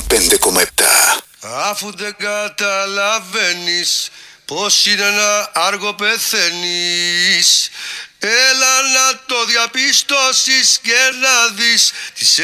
105,7. Αφού δεν καταλαβαίνεις πως είναι ένα άργο πεθαίνεις, έλα να το διαπιστώσεις και να δεις τις